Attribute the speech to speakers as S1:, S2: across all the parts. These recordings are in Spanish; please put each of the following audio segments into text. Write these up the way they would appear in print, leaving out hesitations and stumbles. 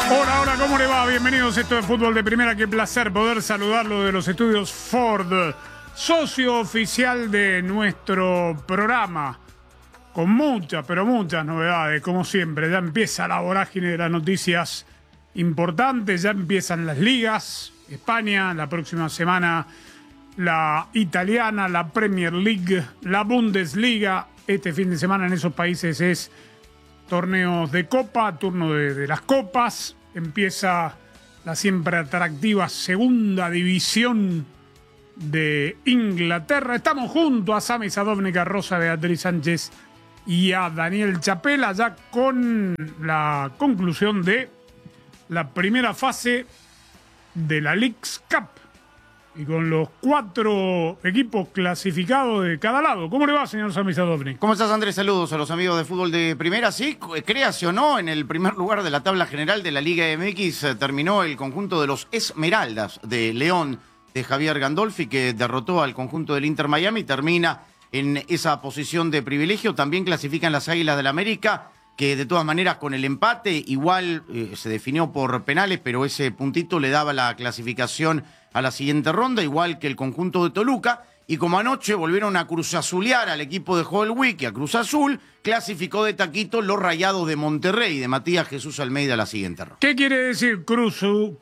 S1: Hola, hola, ¿cómo le va? Bienvenidos a esto de Fútbol de Primera. Qué placer poder saludarlo de los estudios Ford, socio oficial de nuestro programa, con muchas, pero muchas novedades, como siempre. Ya empieza la vorágine de las noticias importantes, ya empiezan las ligas, España, la próxima semana la italiana, la Premier League, la Bundesliga. Este fin de semana en esos países es torneos de copa, turno de las copas. Empieza la siempre atractiva segunda división de Inglaterra. Estamos junto a Sami Sadovnik, Rosa Beatriz Sánchez y a Daniel Chapela, ya con la conclusión de la primera fase de la Leagues Cup y con los 4 equipos clasificados de cada lado. ¿Cómo le va, señor Sami Sadovnik?
S2: ¿Cómo estás, Andrés? Saludos a los amigos de Fútbol de Primera. Sí, créase o no, en el primer lugar de la tabla general de la Liga MX terminó el conjunto de los Esmeraldas de León de Javier Gandolfi, que derrotó al conjunto del Inter Miami. Termina en esa posición de privilegio. También clasifican las Águilas del América, que de todas maneras con el empate igual se definió por penales, pero ese puntito le daba la clasificación a la siguiente ronda, igual que el conjunto de Toluca. Y como anoche volvieron a cruzazulear al equipo de Joel Wick y a Cruz Azul, clasificó de taquito los Rayados de Monterrey, de Matías Jesús Almeida, a la siguiente ronda.
S1: ¿Qué quiere decir cruzazulear?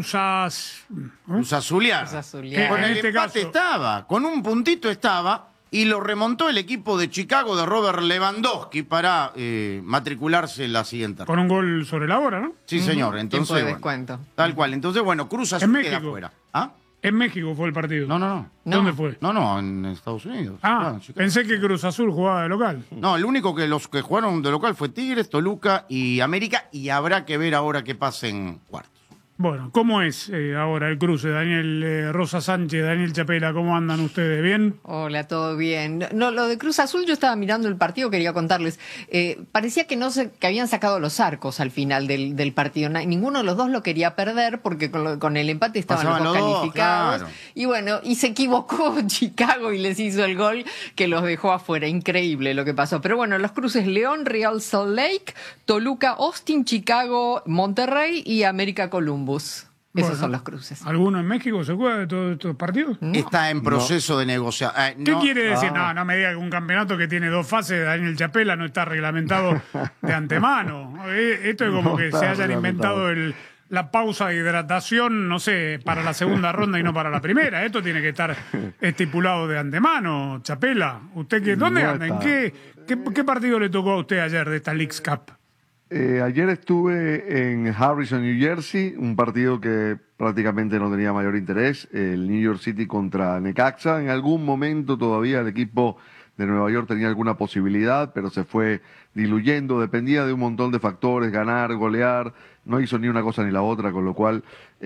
S2: Con el empate estaba, con un puntito estaba, y lo remontó el equipo de Chicago de Robert Lewandowski para matricularse en la siguiente ronda.
S1: Con un gol sobre la hora, ¿no?
S2: Sí, señor. Entonces,
S3: tiempo de descuento.
S2: Tal cual. Entonces, bueno, Cruz Azul queda fuera. ¿Ah?
S1: En México fue el partido.
S2: No.
S1: ¿Dónde fue?
S2: No, en Estados Unidos.
S1: Pensé que Cruz Azul jugaba de local.
S2: No, el único que los que jugaron de local fue Tigres, Toluca y América, y habrá que ver ahora qué pasa en cuartos.
S1: Bueno, ¿cómo es ahora el cruce? Daniel Rosa Sánchez, Daniel Chapela, ¿cómo andan ustedes? ¿Bien?
S3: Hola, todo bien. No, lo de Cruz Azul, yo estaba mirando el partido, quería contarles. Parecía que que habían sacado los arcos al final del partido. Ninguno de los dos lo quería perder porque con el empate estaban los dos calificados. Claro. Y bueno, y se equivocó Chicago y les hizo el gol que los dejó afuera. Increíble lo que pasó. Pero bueno, los cruces León, Real Salt Lake, Toluca, Austin, Chicago, Monterrey y América Columbus. Esos son los cruces.
S1: ¿Alguno en México se juega de todos estos partidos?
S2: No. Está en proceso de negociación.
S1: ¿Qué quiere decir? No me diga que un campeonato que tiene 2 fases, Daniel Chapela, no está reglamentado de antemano. Esto es como que se hayan inventado la pausa de hidratación, no sé, para la segunda ronda y no para la primera. Esto tiene que estar estipulado de antemano. Chapela, ¿usted dónde anda? ¿En qué partido le tocó a usted ayer de esta Leagues Cup?
S4: Ayer estuve en Harrison, New Jersey, un partido que prácticamente no tenía mayor interés, el New York City contra Necaxa. En algún momento todavía el equipo de Nueva York tenía alguna posibilidad, pero se fue diluyendo, dependía de un montón de factores, ganar, golear, no hizo ni una cosa ni la otra, con lo cual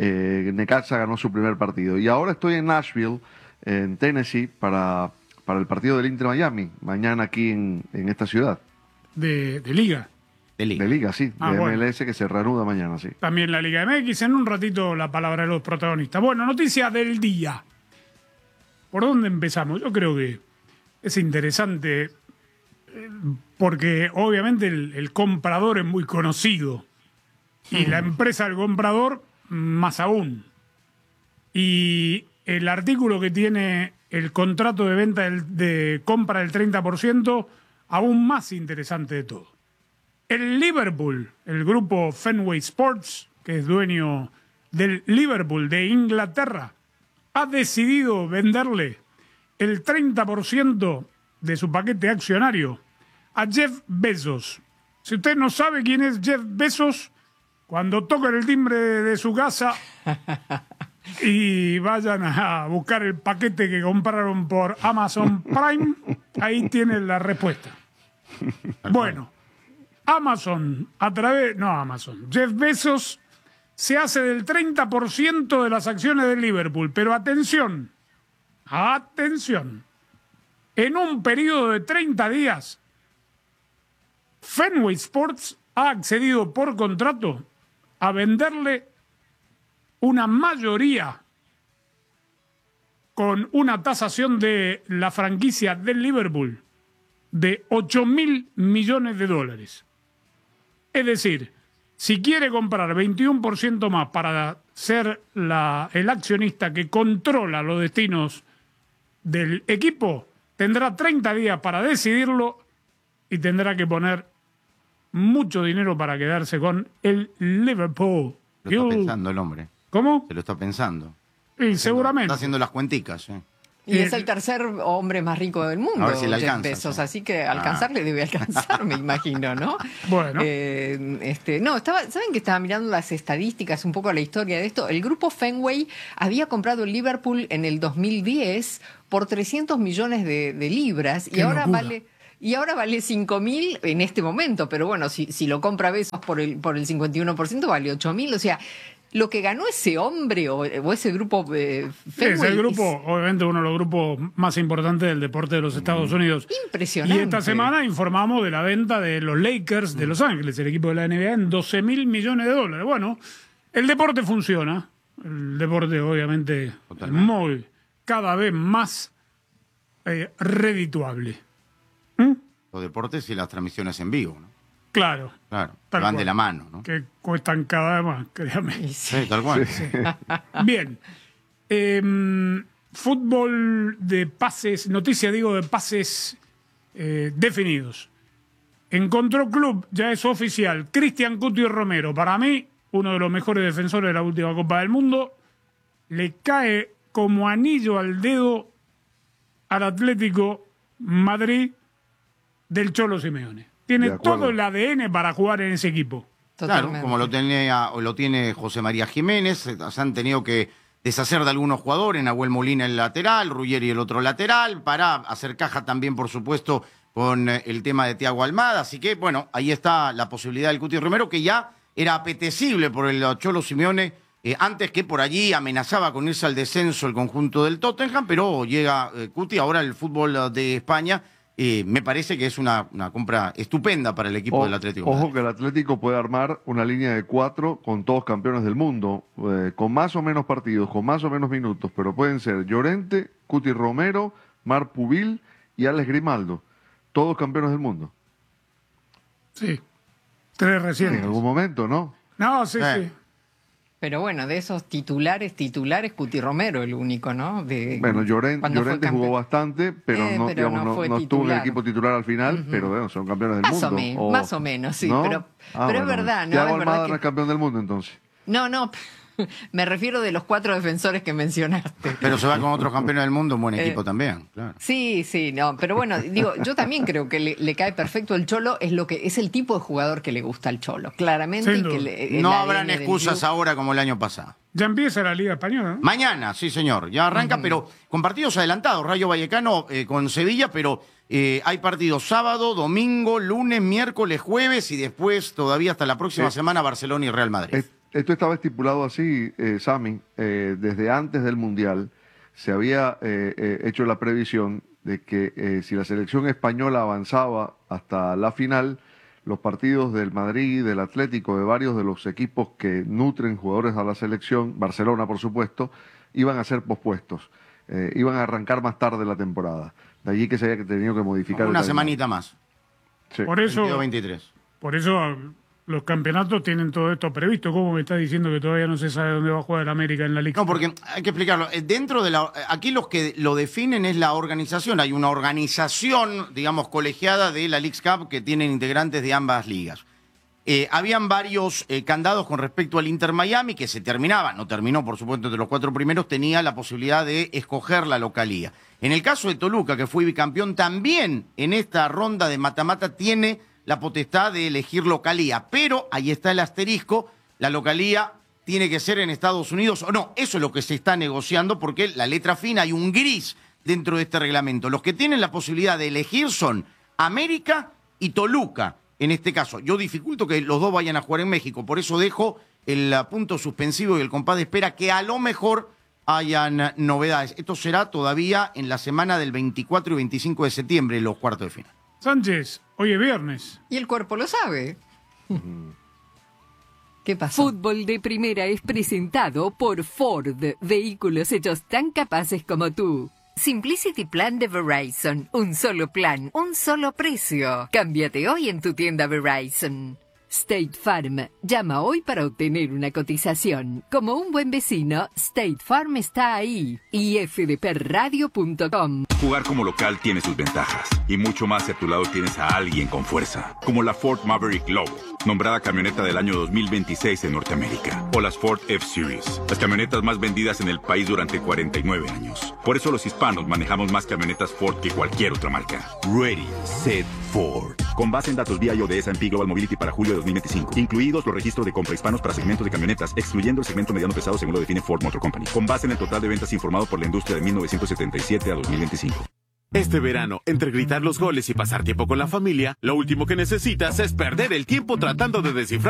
S4: Necaxa ganó su primer partido. Y ahora estoy en Nashville, en Tennessee, para el partido del Inter Miami, mañana aquí en esta ciudad.
S1: ¿De Liga?
S4: De Liga, sí. De MLS, bueno, que se reanuda mañana, sí.
S1: También la Liga MX. En un ratito la palabra de los protagonistas. Bueno, noticia del día. ¿Por dónde empezamos? Yo creo que es interesante porque obviamente el comprador es muy conocido y la empresa del comprador más aún. Y el artículo que tiene el contrato de venta de compra del 30%, aún más interesante de todo. El Liverpool, el grupo Fenway Sports, que es dueño del Liverpool de Inglaterra, ha decidido venderle el 30% de su paquete accionario a Jeff Bezos. Si usted no sabe quién es Jeff Bezos, cuando toquen el timbre de su casa y vayan a buscar el paquete que compraron por Amazon Prime, ahí tienen la respuesta. Bueno, Jeff Bezos se hace del 30% de las acciones del Liverpool, pero atención, en un periodo de 30 días, Fenway Sports ha accedido por contrato a venderle una mayoría con una tasación de la franquicia del Liverpool de $8.000 millones. Es decir, si quiere comprar 21% más para ser el accionista que controla los destinos del equipo, tendrá 30 días para decidirlo y tendrá que poner mucho dinero para quedarse con el Liverpool.
S2: Lo está pensando el hombre.
S1: ¿Cómo?
S2: Se lo está pensando.
S1: Y seguramente.
S2: Está haciendo las cuenticas.
S3: Y es el tercer hombre más rico del mundo,
S2: A ver si le
S3: Jeff
S2: alcanza,
S3: Bezos,
S2: sí.
S3: así que alcanzarle debe alcanzar, me imagino, ¿no?
S1: Bueno.
S3: ¿Saben que estaba mirando las estadísticas, un poco la historia de esto? El grupo Fenway había comprado el Liverpool en el 2010 por 300 millones de libras
S1: Qué locura.
S3: y ahora vale 5.000 en este momento, pero bueno, si lo compra Bezos por el 51% vale 8.000, o sea, lo que ganó ese hombre o ese grupo Fenway
S1: Es el grupo, obviamente uno de los grupos más importantes del deporte de los Estados Unidos.
S3: Impresionante.
S1: Y esta semana informamos de la venta de los Lakers de Los Ángeles, el equipo de la NBA, en $12.000 millones. Bueno, el deporte funciona. El deporte, obviamente,
S2: Totalmente.
S1: cada vez más redituable.
S2: Los deportes y las transmisiones en vivo, ¿no?
S1: Claro.
S2: Claro,
S1: Tal
S2: van
S1: cual.
S2: de la mano, ¿no?
S1: Que cuestan cada vez más, créame.
S2: Sí, tal cual.
S1: Bien. Fútbol de pases, noticia digo de pases definidos. Encontró club, ya es oficial, Cristian Cuti Romero, para mí, uno de los mejores defensores de la última Copa del Mundo, le cae como anillo al dedo al Atlético Madrid del Cholo Simeone. Tiene
S4: De acuerdo.
S1: todo el ADN para jugar en ese equipo.
S2: Claro,
S3: Totalmente.
S2: como lo tiene José María Jiménez, se han tenido que deshacer de algunos jugadores, Nahuel Molina el lateral, Ruggeri el otro lateral, para hacer caja también, por supuesto, con el tema de Thiago Almada. Así que, bueno, ahí está la posibilidad del Cuti Romero, que ya era apetecible por el Cholo Simeone, antes que por allí amenazaba con irse al descenso el conjunto del Tottenham, pero llega Cuti, ahora el fútbol de España. Me parece que es una compra estupenda para el equipo del Atlético.
S4: Ojo que el Atlético puede armar una línea de 4 con todos campeones del mundo, con más o menos partidos, con más o menos minutos, pero pueden ser Llorente, Cuti Romero, Marc Pubil y Alex Grimaldo, todos campeones del mundo.
S1: Sí. 3
S4: En
S1: recientes.
S4: algún momento, ¿no?
S1: No, sí, sí.
S3: Pero bueno, de esos titulares, Cuti Romero el único, ¿no?
S4: Bueno, Llorente
S3: cuando fue
S4: jugó
S3: campeón.
S4: bastante, pero no,
S3: pero
S4: digamos,
S3: no fue
S4: no estuvo en el
S3: titular.
S4: equipo titular al final, pero bueno, son campeones del
S3: Más
S4: mundo.
S3: más o menos, sí,
S4: ¿no?
S3: pero es verdad, ¿no?
S4: Thiago
S3: Es verdad
S4: Almada
S3: que-
S4: no es campeón del mundo, entonces.
S3: No, me refiero de los 4 defensores que mencionaste.
S2: Pero se va con otros campeones del mundo, un buen equipo también, claro.
S3: Sí, no, pero bueno, digo, yo también creo que le cae perfecto el Cholo, es el tipo de jugador que le gusta al Cholo, claramente.
S1: Sin
S3: Y que
S1: duda.
S3: el
S2: No
S3: ADN
S2: habrán
S3: del
S2: excusas
S3: club-
S2: ahora como el año pasado.
S1: Ya empieza la Liga Española, ¿no?
S2: Mañana, sí señor, ya arranca, pero con partidos adelantados. Rayo Vallecano con Sevilla, pero hay partidos sábado, domingo, lunes, miércoles, jueves y después todavía hasta la próxima semana Barcelona y Real Madrid.
S4: Esto estaba estipulado así, Sami, desde antes del Mundial. Se había hecho la previsión de que si la selección española avanzaba hasta la final, los partidos del Madrid, del Atlético, de varios de los equipos que nutren jugadores a la selección, Barcelona por supuesto, iban a ser pospuestos. Iban a arrancar más tarde la temporada. De allí que se haya tenido que modificar.
S2: Una
S4: el calendario.
S2: semanita más,
S4: Sí.
S1: Por eso,
S2: 22-23.
S1: por eso los campeonatos tienen todo esto previsto. ¿Cómo me está diciendo que todavía no se sabe dónde va a jugar el América en la Liga?
S2: No, porque hay que explicarlo. Dentro de aquí los que lo definen es la organización. Hay una organización, digamos, colegiada de la Leagues Cup que tienen integrantes de ambas ligas. Habían varios candados con respecto al Inter Miami que se terminaba, no terminó por supuesto entre los 4 primeros, tenía la posibilidad de escoger la localía. En el caso de Toluca, que fue bicampeón, también en esta ronda de mata-mata tiene la potestad de elegir localía, pero ahí está el asterisco, la localía tiene que ser en Estados Unidos o no, eso es lo que se está negociando porque la letra fina, hay un gris dentro de este reglamento. Los que tienen la posibilidad de elegir son América y Toluca. En este caso, yo dificulto que los dos vayan a jugar en México, por eso dejo el punto suspensivo y el compás de espera que a lo mejor hayan novedades. Esto será todavía en la semana del 24 y 25 de septiembre, los cuartos de final.
S1: Sánchez, hoy es viernes.
S3: Y el cuerpo lo sabe. ¿Qué pasó?
S5: Fútbol de Primera es presentado por Ford, vehículos hechos tan capaces como tú. Simplicity Plan de Verizon, un solo plan, un solo precio. Cámbiate hoy en tu tienda Verizon. State Farm. Llama hoy para obtener una cotización. Como un buen vecino, State Farm está ahí. ifdpradio.com.
S6: Jugar como local tiene sus ventajas. Y mucho más si a tu lado tienes a alguien con fuerza. Como la Ford Maverick Lobo, nombrada camioneta del año 2026 en Norteamérica. O las Ford F-Series, las camionetas más vendidas en el país durante 49 años. Por eso los hispanos manejamos más camionetas Ford que cualquier otra marca. Ready, Set, Ford. Con base en datos vía de S&P Global Mobility para julio de 2025. Incluidos los registros de compra hispanos para segmentos de camionetas, excluyendo el segmento mediano pesado según lo define Ford Motor Company. Con base en el total de ventas informado por la industria de 1977 a 2025.
S7: Este verano, entre gritar los goles y pasar tiempo con la familia, lo último que necesitas es perder el tiempo tratando de descifrar